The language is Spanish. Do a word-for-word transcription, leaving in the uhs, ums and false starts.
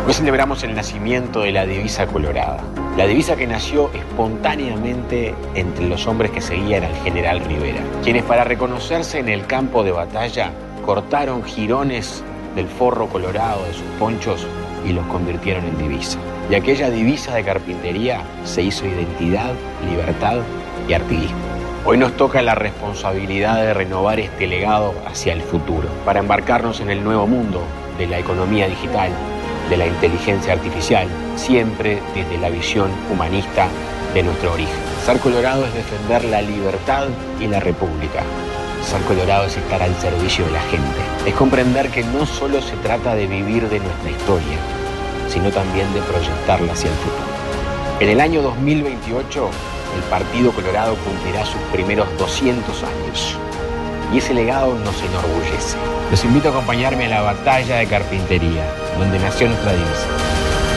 Hoy celebramos el nacimiento de la divisa colorada. La divisa que nació espontáneamente entre los hombres que seguían al general Rivera, quienes para reconocerse en el campo de batalla cortaron jirones del forro colorado de sus ponchos y los convirtieron en divisa. Y aquella divisa de carpintería se hizo identidad, libertad y artiguismo. Hoy nos toca la responsabilidad de renovar este legado hacia el futuro, para embarcarnos en el nuevo mundo de la economía digital, de la inteligencia artificial, siempre desde la visión humanista de nuestro origen. Ser colorado es defender la libertad y la república. Ser colorado es estar al servicio de la gente. Es comprender que no solo se trata de vivir de nuestra historia, sino también de proyectarla hacia el futuro. En el año dos mil veintiocho, el Partido Colorado cumplirá sus primeros doscientos años. Y ese legado nos enorgullece. Los invito a acompañarme a la batalla de carpintería, donde nació nuestra divisa.